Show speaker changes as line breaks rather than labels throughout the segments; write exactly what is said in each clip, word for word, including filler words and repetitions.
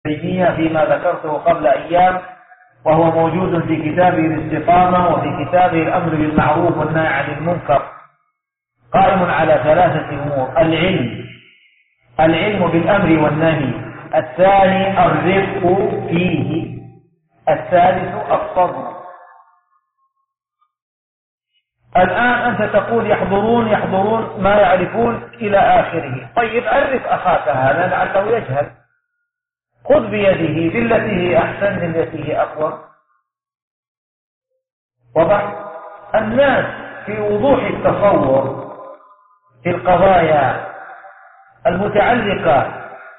تيمية فيما ذكرته قبل أيام، وهو موجود في كتابه الاستقامة وفي كتابه الأمر بالمعروف والنهي عن المنكر، قائم على ثلاثة أمور: العلم العلم بالأمر والنهي، الثاني الرفق فيه، الثالث الصبر. الآن أنت تقول يحضرون يحضرون ما يعرفون إلى آخره. طيب عرف أخاك هذا لعله يجهل، خذ بيده بالتي هي أحسن بالتي هي أقوى. وضع الناس في وضوح التصور في القضايا المتعلقة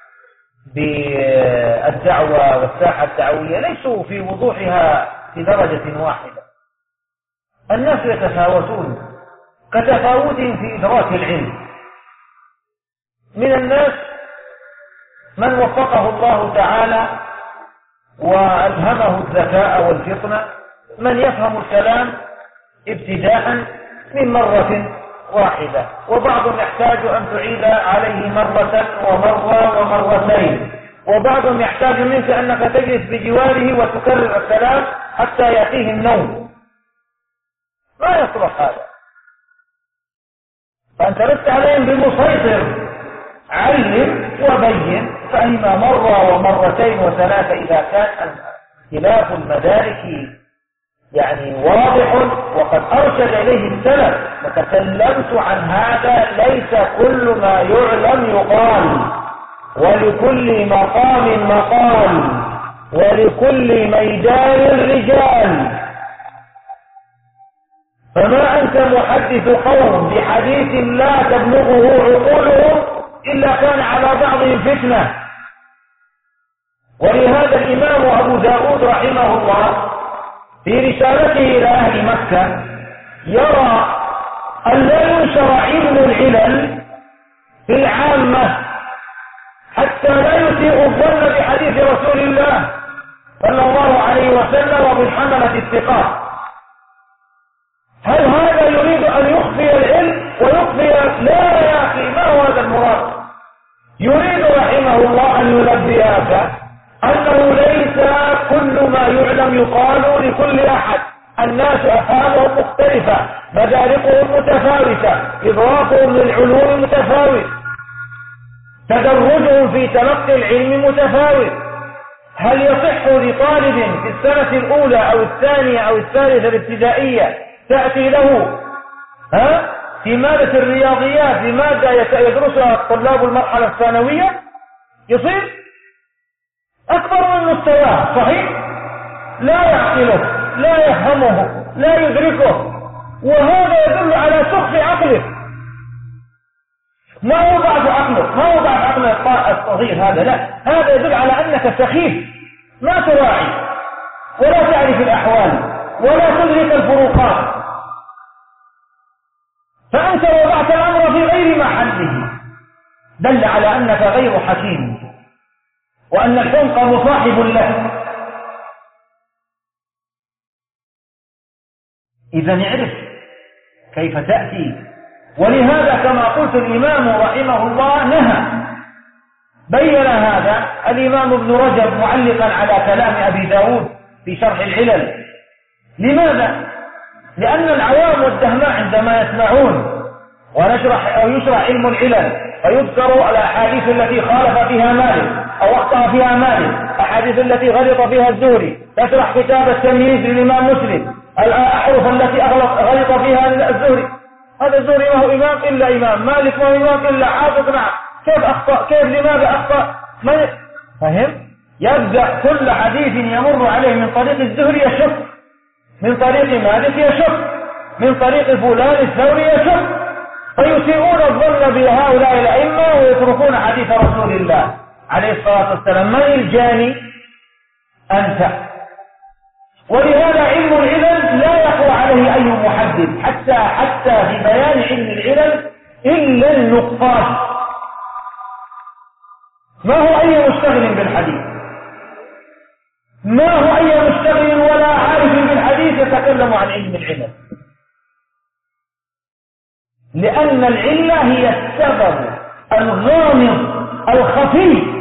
بالدعوة والساحة الدعوية ليسوا في وضوحها في درجة واحدة. الناس يتفاوتون كتفاوتهم في إدراك العلم. من الناس من وفقه الله تعالى وألهمه الذكاء والفطنة، من يفهم الكلام ابتداء من مرة واحدة، وبعضهم يحتاج أن تعيد عليه مرة ومرة ومرتين، وبعضهم يحتاج منك أنك تجلس بجواره وتكرر الكلام حتى يأتيه النوم. ما يصلح هذا. فأنت لست عليهم بمسيطر، علم وبين، فإما مرة ومرتين وثلاثة إذا كان اختلاف المدارك يعني واضح وقد أرشد إليه السلف. وتكلمت عن هذا، ليس كل ما يعلم يقال، ولكل مقام مقال، ولكل ميدان رجال. فما أنت محدث قوم بحديث لا تبلغه عقولهم إلا كان على بعضهم فتنة. ولهذا الإمام أبو داود رحمه الله في رسالته إلى أهل مكة يرى أن لا ينشر علم العلل في العامة حتى لا يسيء الظن بحديث رسول الله صلى الله عليه وسلم وبالحملة الثقات. هل هذا يريد أن يخفي العلم ويخفي؟ لا يا أخي، ما هو هذا المراد. يريد رحمه الله أن ينبهك أنه ليس كل ما يعلم يقال لكل أحد. الناس أفهامهم مختلفة، مداركهم متفاوتة، إدراكهم للعلوم متفاوت، تدرجهم في تلقي العلم متفاوت. هل يصح لطالب في السنة الأولى أو الثانية أو الثالثة الابتدائية تأتي له ها في مادة الرياضيات في مادة يدرسها طلاب المرحلة الثانوية؟ يصير أكبر من مستواه، صحيح؟ لا يعقله، لا يفهمه، لا يدركه، وهذا يدل على سخف عقله. ما هو ضعف عقله، ما هو ضعف عقل الصغير هذا، لا، هذا يدل على أنك سخيف، ما تراعي ولا تعرف الأحوال ولا تدرك الفروقات. فأنت وضعت الأمر في غير محله، دل على أنك غير حكيم وأن الحمق مصاحب له. إذا نعرف كيف تأتي. ولهذا كما قلت الإمام رحمه الله نهى، بين هذا الإمام ابن رجب معلقا على كلام أبي داود في شرح العلل. لماذا؟ لأن العوام والدهماء عندما يسمعون ونشرح أو يشرح علم العلل فيذكر الأحاديث التي خالف فيها مالك أو أخطأ فيها مالك، أحاديث التي غلط فيها الزهري، تشرح كتاب التمييز للإمام مسلم، الأحرف التي غلط فيها الزهري. هذا الزهري ما هو إمام إلا إمام، مالك ما هو إمام إلا حافظ. نعم، كيف أخطأ؟ كيف؟ لماذا أخطأ؟ ما فهم؟ يبدأ كل حديث يمر عليه من طريق الزهري يشك، من طريق مالك يشك، من طريق فلان الثوري يشك، فيسيئون الظن بهؤلاء الأئمة ويتركون حديث رسول الله عليه الصلاة والسلام. من الجاني؟ أنت. ولهذا علم العلل لا يقوى عليه أي محدث حتى حتى في بيان علم العلل إلا النقاد. ما هو أي مشتغل بالحديث، ما هو أي مشتغل ولا عارف بالحديث يتكلم عن علم العلل، لأن العلة هي السبب الغامض الخفي